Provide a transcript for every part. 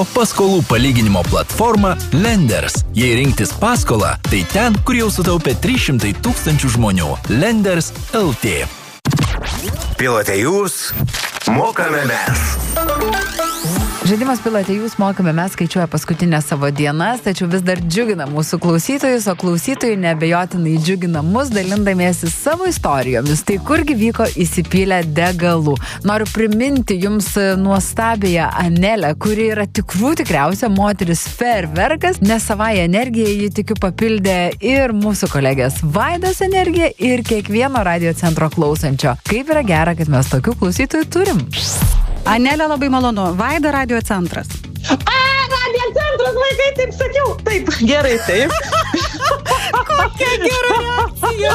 Paskolų palyginimo platforma Lenders. Jei rinktis paskolą, tai ten, kur jau sutaupė 300 000 žmonių. Lenders LT. Pilote jūs, mokame mes. Žaidimas Pilote jūs, mokame mes skaičiuoja paskutinės savo dienas, tačiau vis dar džiugina mūsų klausytojus, o klausytojai neabejotinai džiugina mus, dalindamiesi savo istorijomis. Tai kurgi vyko įsipylę degalų? Noriu priminti jums nuostabėją Anelę, kuri yra tikriausia moteris fejerverkas, nes savąją energiją jį tikiu papildė ir mūsų kolegės Vaidos energiją ir kiekvieno radio centro klausančio. Kaip yra gera, kad mes tokių klausytojų turim. Anelė, labai malonu. Vaida, radio centras. Radio centras, vaikai, taip sakiau. Taip, gerai, taip. Kokia gera reakcija.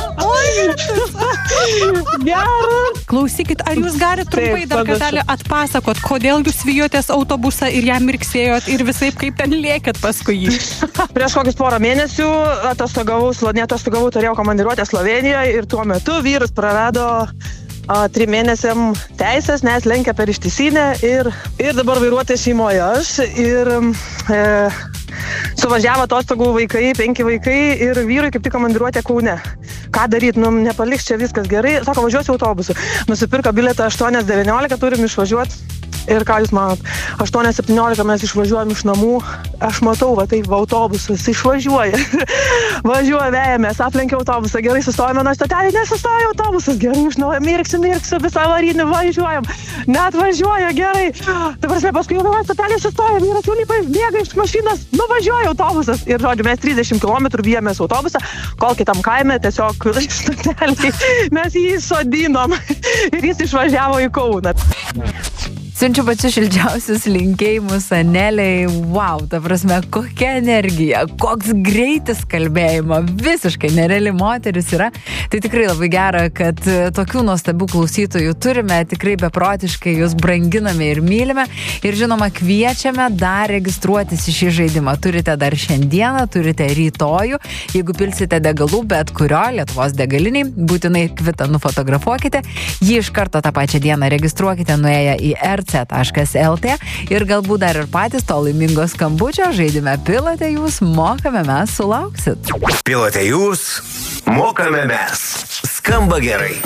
Geras. Klausykit, ar jūs galite trumpai dar kartelį atpasakot, kodėl jūs vijotės autobusą ir ją mirksėjot ir visaip kaip ten lėkėt paskui jį? Prieš kokius porą mėnesių atostogavau, turėjau komandiruotę Slovenijoje ir tuo metu vyras prarado 3 mėnesiam teisės, nes lenkia per ištisinę ir dabar vairuotojas šeimoje aš ir suvažiavo atostogų vaikai, 5 vaikai ir vyrui kaip tik komandiruotė Kaune. Ką daryti, nepaliks čia viskas gerai, sako, važiuosiu autobusu. Nusipirko bilietą 8:19, turim išvažiuoti. Ir ką jūs manot, 8:17 mes išvažiuojam iš namų, aš matau, autobusas išvažiuoja. Važiuoja, vejamės, aplenkia autobusą, gerai sustojame nuo stotelį, nesustoja autobusas, gerai, mirksiu, visą avarinį, važiuojam, net važiuoja, gerai. Dabar paskui jau stotelį sustoja, vyras jau lipa, bėga iš mašinos, nuvažiuoja autobusas. Ir žodžiu, mes 30 km vijamės autobusą, kol kitam kaime tiesiog stotelį mes jį sodinom ir jis išvažiavo į Kauną. Siunčiu pačius šilčiausius linkėjimus Aneliai. Wow, ta prasme, kokia energija, koks greitis kalbėjimo, visiškai nereali moteris yra. Tai tikrai labai gera, kad tokių nuostabių klausytojų turime, tikrai beprotiškai jūs branginame ir mylime. Ir žinoma, kviečiame dar registruotis į šį žaidimą. Turite dar šiandieną, turite rytojų. Jeigu pilsite degalų, bet kurio Lietuvos degaliniai, būtinai kvitą nufotografuokite. Jį iš karto tą pačią dieną registruokite nuėję į rc.lt ir galbūt dar ir patys to laimingo skambučio žaidime Pilote jūs, mokame mes, sulauksit. Pilote jūs, mokame mes. Skamba gerai.